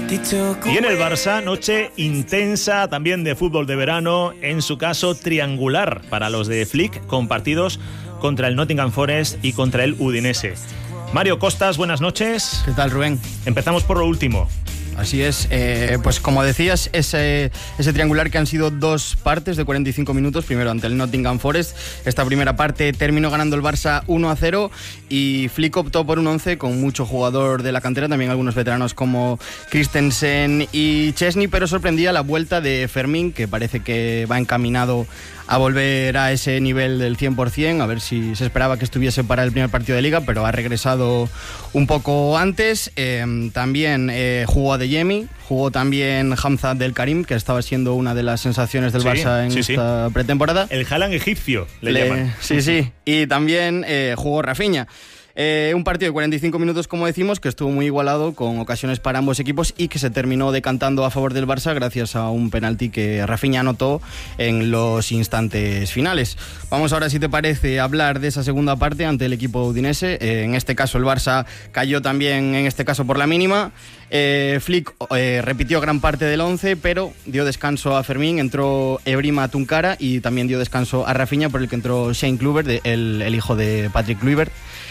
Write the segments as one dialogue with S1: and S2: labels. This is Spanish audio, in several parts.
S1: Y en el Barça, noche intensa también de fútbol de verano, en su caso triangular para los de Flick, con partidos contra el Nottingham Forest y contra el Udinese. Mario Costas, buenas noches.
S2: ¿Qué tal, Rubén?
S1: Empezamos por lo último.
S2: Así es, pues como decías, ese triangular que han sido dos partes de 45 minutos, primero ante el Nottingham Forest. Esta primera parte terminó ganando el Barça 1-0 y Flick optó por un 11 con mucho jugador de la cantera, también algunos veteranos como Christensen y Chesney, pero sorprendía la vuelta de Fermín, que parece que va encaminado a volver a ese nivel del 100%, a ver si se esperaba que estuviese para el primer partido de Liga, pero ha regresado un poco antes. También jugó Adeyemi, jugó también Hamza Abdel Karim, que estaba siendo una de las sensaciones del Barça en esta pretemporada.
S1: El Haaland egipcio, le llaman.
S2: Sí, y también jugó Rafinha. Un partido de 45 minutos, como decimos, que estuvo muy igualado, con ocasiones para ambos equipos y que se terminó decantando a favor del Barça gracias a un penalti que Rafinha anotó en los instantes finales. Vamos ahora, si te parece, a hablar de esa segunda parte ante el equipo udinese. En este caso el Barça cayó también, en este caso por la mínima. Flick repitió gran parte del 11, pero dio descanso a Fermín, entró Ebrima Tunkara y también dio descanso a Rafinha, por el que entró Shane Kluivert, el hijo de Patrick Kluivert.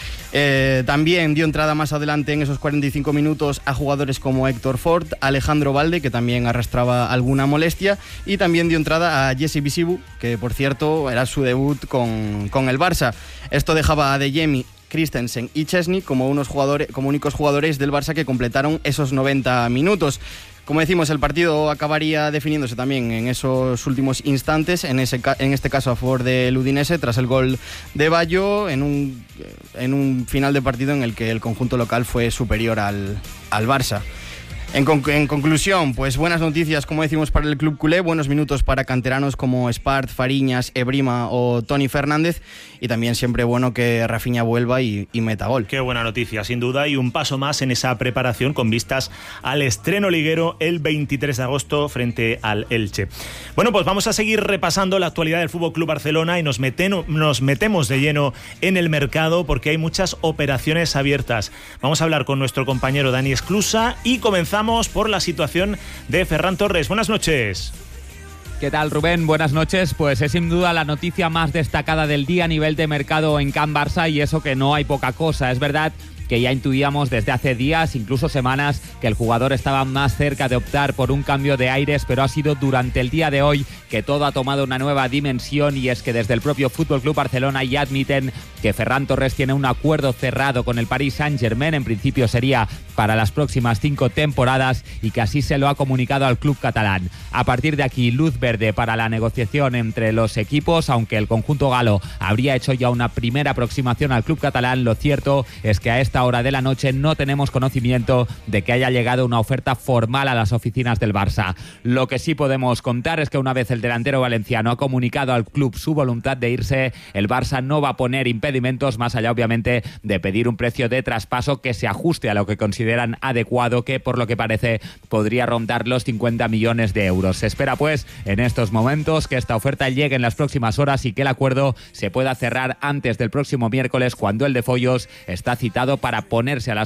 S2: También dio entrada más adelante en esos 45 minutos a jugadores como Héctor Ford, Alejandro Balde, que también arrastraba alguna molestia, y también dio entrada a Jesse Bisibu, que por cierto era su debut con el Barça. Esto dejaba a Adeyemi, Christensen y Chesney como únicos jugadores del Barça que completaron esos 90 minutos. Como decimos, el partido acabaría definiéndose también en esos últimos instantes, en este caso a favor del Udinese, tras el gol de Bayo, en un final de partido en el que el conjunto local fue superior al Barça. En conclusión, pues buenas noticias, como decimos, para el club culé, buenos minutos para canteranos como Espart, Fariñas, Ebrima o Toni Fernández, y también siempre bueno que Rafinha vuelva y meta gol.
S1: Qué buena noticia, sin duda, y un paso más en esa preparación con vistas al estreno liguero el 23 de agosto frente al Elche. Bueno, pues vamos a seguir repasando la actualidad del FC Barcelona y nos metemos de lleno en el mercado porque hay muchas operaciones abiertas. Vamos a hablar con nuestro compañero Dani Esclusa y comenzamos por la situación de Ferran Torres. Buenas noches.
S3: ¿Qué tal, Rubén? Buenas noches. Pues es sin duda la noticia más destacada del día a nivel de mercado en Can Barça, y eso que no hay poca cosa. Es verdad que ya intuíamos desde hace días, incluso semanas, que el jugador estaba más cerca de optar por un cambio de aires, pero ha sido durante el día de hoy que todo ha tomado una nueva dimensión, y es que desde el propio FC Barcelona ya admiten que Ferran Torres tiene un acuerdo cerrado con el Paris Saint-Germain, en principio sería para las próximas 5 temporadas, y que así se lo ha comunicado al club catalán. A partir de aquí, luz verde para la negociación entre los equipos, aunque el conjunto galo habría hecho ya una primera aproximación al club catalán. Lo cierto es que a esta hora de la noche no tenemos conocimiento de que haya llegado una oferta formal a las oficinas del Barça. Lo que sí podemos contar es que una vez el delantero valenciano ha comunicado al club su voluntad de irse, el Barça no va a poner impedimentos, más allá obviamente de pedir un precio de traspaso que se ajuste a lo que consideran adecuado, que por lo que parece podría rondar los 50 millones de euros. Se espera pues en estos momentos que esta oferta llegue en las próximas horas y que el acuerdo se pueda cerrar antes del próximo miércoles, cuando el de Foyos está citado para ponerse a las